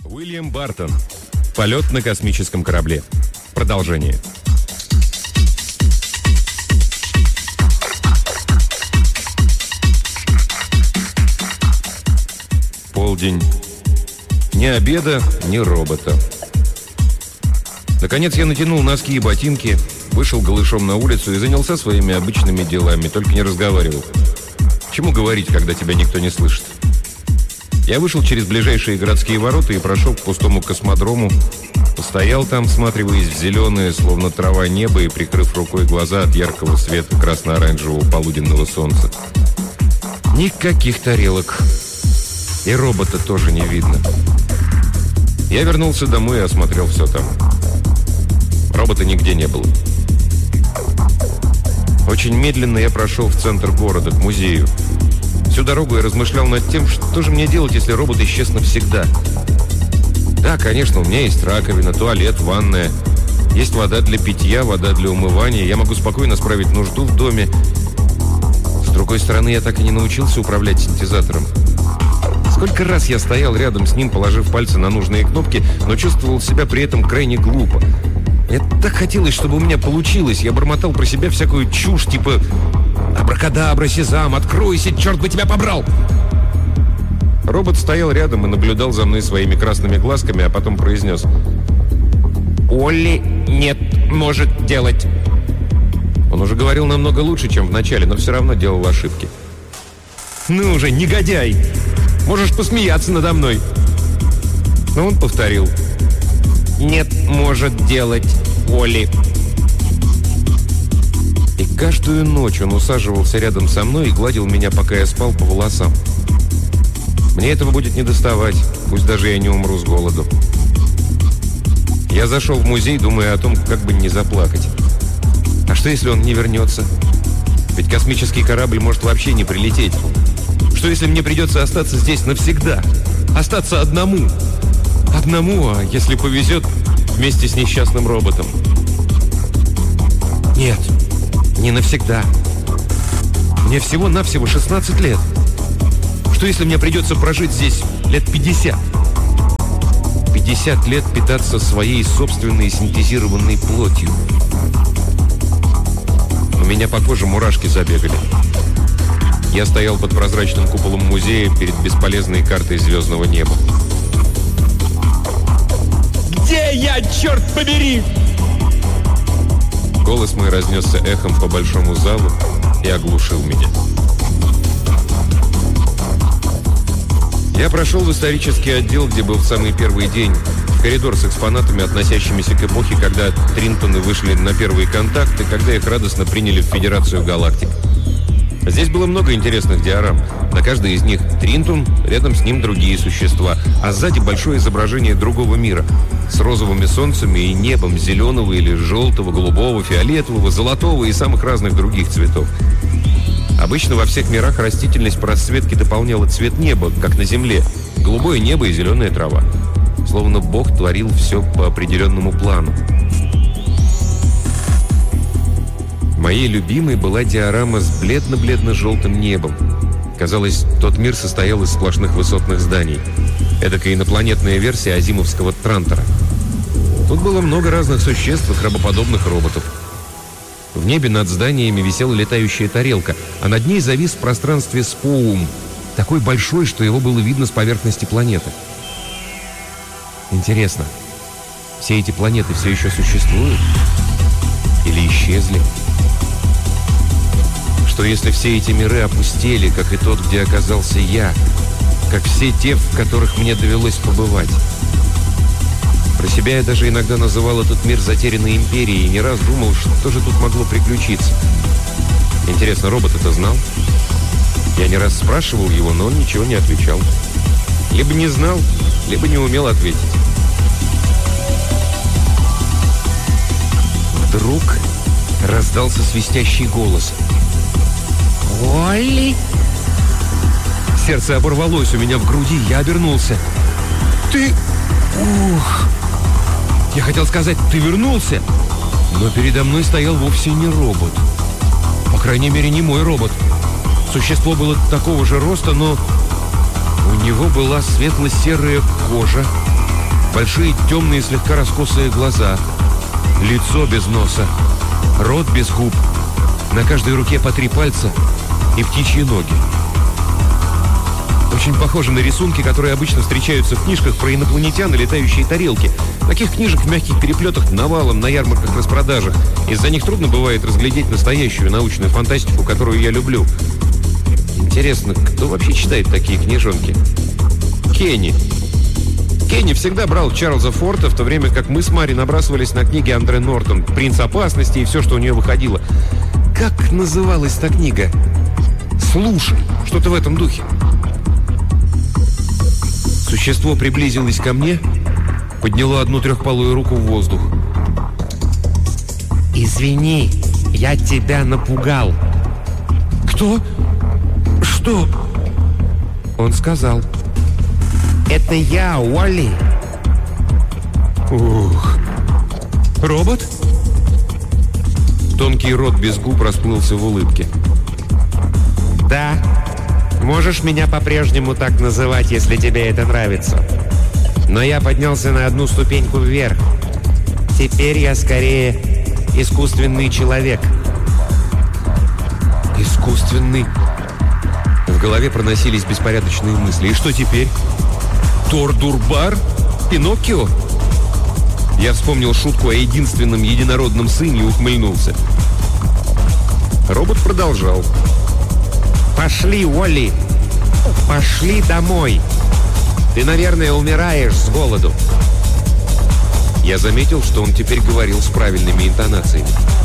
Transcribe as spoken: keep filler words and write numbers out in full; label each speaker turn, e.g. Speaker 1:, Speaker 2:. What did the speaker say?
Speaker 1: Уильям Бартон. Полет на космическом корабле. Продолжение. Полдень. Ни обеда, ни робота. Наконец я натянул носки и ботинки, вышел голышом на улицу и занялся своими обычными делами, только не разговаривал. Чему говорить, когда тебя никто не слышит? Я вышел через ближайшие городские ворота и прошел к пустому космодрому, постоял там, всматриваясь в зеленое, словно трава, небо и прикрыв рукой глаза от яркого света красно-оранжевого полуденного солнца. Никаких тарелок. И робота тоже не видно. Я вернулся домой и осмотрел все там. Робота нигде не было. Очень медленно я прошел в центр города, к музею. Всю дорогу я размышлял над тем, что же мне делать, если робот исчез навсегда. Да, конечно, у меня есть раковина, туалет, ванная. Есть вода для питья, вода для умывания. Я могу спокойно справить нужду в доме. С другой стороны, я так и не научился управлять синтезатором. Сколько раз я стоял рядом с ним, положив пальцы на нужные кнопки, но чувствовал себя при этом крайне глупо. Мне так хотелось, чтобы у меня получилось. Я бормотал про себя всякую чушь, типа «Абракадабра, сезам, откройся, черт бы тебя побрал!» Робот стоял рядом и наблюдал за мной своими красными глазками, а потом произнес: «Олли нет, может делать». Он уже говорил намного лучше, чем в начале, но все равно делал ошибки. «Ну уже, негодяй! Можешь посмеяться надо мной!» Но он повторил: «Нет, может делать, Олли». И каждую ночь он усаживался рядом со мной и гладил меня, пока я спал, по волосам. Мне этого будет недоставать, пусть даже я не умру с голоду. Я зашел в музей, думая о том, как бы не заплакать. А что, если он не вернется? Ведь космический корабль может вообще не прилететь. Что, если мне придется остаться здесь навсегда? Остаться одному? Одному, а если повезет, вместе с несчастным роботом? Нет, не навсегда. Мне всего-навсего шестнадцать лет. Что, если мне придется прожить здесь лет пятьдесят? пятьдесят лет питаться своей собственной синтезированной плотью. У меня по коже мурашки забегали. Я стоял под прозрачным куполом музея перед бесполезной картой звездного неба. «Где я, черт побери?» Голос мой разнесся эхом по большому залу и оглушил меня. Я прошел в исторический отдел, где был в самый первый день, в коридор с экспонатами, относящимися к эпохе, когда Тринтоны вышли на первый контакт и когда их радостно приняли в Федерацию галактик. Здесь было много интересных диорам. На каждой из них Тринтон, рядом с ним другие существа, а сзади большое изображение другого мира с розовыми солнцами и небом зеленого или желтого, голубого, фиолетового, золотого и самых разных других цветов. Обычно во всех мирах растительность по расцветке дополняла цвет неба, как на Земле. Голубое небо и зеленая трава. Словно Бог творил все по определенному плану. Моей любимой была диорама с бледно-бледно-желтым небом. Казалось, тот мир состоял из сплошных высотных зданий. Эдакая инопланетная версия азимовского Трантора. Тут было много разных существ и крабоподобных роботов. В небе над зданиями висела летающая тарелка, а над ней завис в пространстве Споум, такой большой, что его было видно с поверхности планеты. Интересно, все эти планеты все еще существуют? Или исчезли? Что если все эти миры опустели, как и тот, где оказался я, как все те, в которых мне довелось побывать? Про себя я даже иногда называл этот мир затерянной империей и не раз думал, что же тут могло приключиться. Интересно, робот это знал? Я не раз спрашивал его, но он ничего не отвечал. Либо не знал, либо не умел ответить. Вдруг раздался свистящий голос. «Олли!» Сердце оборвалось у меня в груди, я обернулся. «Ты... Ух!» Я хотел сказать, «Ты вернулся!» Но передо мной стоял вовсе не робот. По крайней мере, не мой робот. Существо было такого же роста, но у него была светло-серая кожа, Большие темные слегка раскосые глаза, лицо без носа, рот без губ, на каждой руке по три пальца и птичьи ноги. Очень похоже на рисунки, которые обычно встречаются в книжках про инопланетян и летающие тарелки. Таких книжек в мягких переплетах навалом на ярмарках-распродажах. Из-за них трудно бывает разглядеть настоящую научную фантастику, которую я люблю. Интересно, кто вообще читает такие книжонки? Кенни. Кенни всегда брал Чарльза Форта, в то время как мы с Мари набрасывались на книги Андре Нортон, «Принц опасности» и все, что у нее выходило. Как называлась та книга? «Слушай», что-то в этом духе. Существо приблизилось ко мне, подняло одну трехпалую руку в воздух.
Speaker 2: «Извини, я тебя напугал».
Speaker 1: «Кто? Что?» Он сказал.
Speaker 2: «Это я, Уолли».
Speaker 1: «Ух! Робот?» Тонкий рот без губ расплылся в улыбке.
Speaker 2: «Да. Можешь меня по-прежнему так называть, если тебе это нравится. Но я поднялся на одну ступеньку вверх. Теперь я скорее искусственный человек».
Speaker 1: «Искусственный?» В голове проносились беспорядочные мысли. «И что теперь? Тор-Дурбар? Пиноккио?» Я вспомнил шутку о единственном единородном сыне и ухмыльнулся. Робот продолжал.
Speaker 2: «Пошли, Уолли! Пошли домой! Ты, наверное, умираешь с голоду!»
Speaker 1: Я заметил, что он теперь говорил с правильными интонациями.